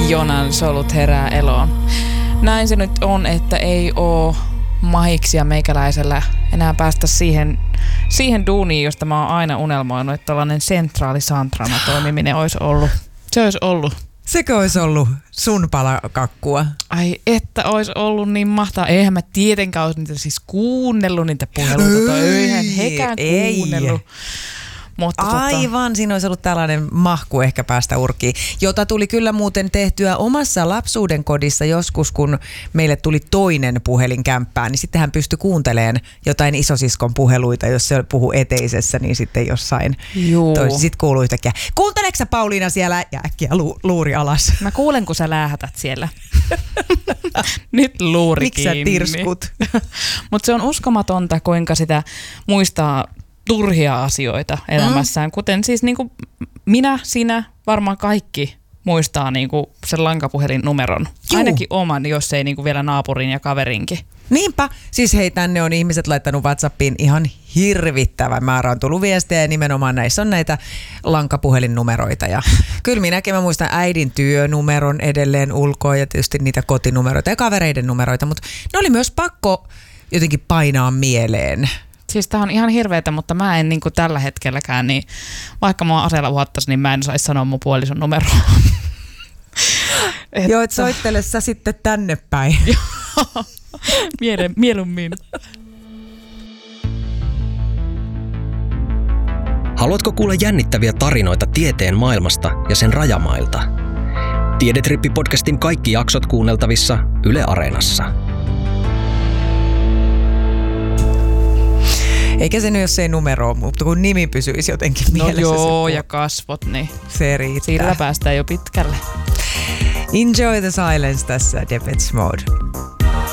Jonan solut herää eloon. Näin se nyt on, että ei oo mahiksia meikäläisellä enää päästä siihen duuniin, josta mä oon aina unelmoinut, että tällainen sentraalisantrana toimiminen olisi ollut. Se olisi ollut. Sekö olisi ollut sun palakakkua? Ai, että olisi ollut niin mahtavaa. Eihän mä tietenkään olisi niitä siis kuunnellut niitä puheluita. Eihän hekään kuunnellut. Mutta aivan, siinä olisi ollut tällainen mahku ehkä päästä urkiin, jota tuli kyllä muuten tehtyä omassa lapsuuden kodissa joskus, kun meille tuli toinen puhelin kämppään, niin sitten hän pystyi kuuntelemaan jotain isosiskon puheluita, jos se puhuu eteisessä, niin sitten jossain sitten kuuluu yhtäkkiä. Kuunteleksä sä Pauliina siellä? Ja äkkiä luuri alas. Mä kuulen, kun sä läähätät siellä. Nyt luuri kiinni. Miksi sä tirskut? Mutta se on uskomatonta, kuinka sitä muistaa turhia asioita elämässään, kuten siis niinku minä, sinä, varmaan kaikki muistaa niinku sen lankapuhelinnumeron. Ainakin oman, jos ei niinku vielä naapurin ja kaverinkin. Niinpä. Siis hei, tänne on ihmiset laittanut WhatsAppiin ihan hirvittävä määrä. On tullut viestejä ja nimenomaan näissä on näitä lankapuhelinnumeroita. Ja kyllä minäkin mä muistan äidin työnumeron edelleen ulkoa ja tietysti niitä kotinumeroita ja kavereiden numeroita, mutta ne oli myös pakko jotenkin painaa mieleen. Siis tää on ihan hirveetä, mutta mä en niinku tällä hetkelläkään, niin vaikka mua aseella uhattaisi, niin mä en saisi sanoa mun puolison numeroa. Joo, et soittele sä sitten tänne päin. Mieluummin. Haluatko kuulla jännittäviä tarinoita tieteen maailmasta ja sen rajamailta? Tiedetrippi-podcastin kaikki jaksot kuunneltavissa Yle Areenassa. Eikä se nyt, jos ei numeroa, mutta kun nimi pysyisi jotenkin mielessä. No joo, ja kasvot, niin se riittää. Sillä päästään jo pitkälle. Enjoy the silence tässä Depeche Mode.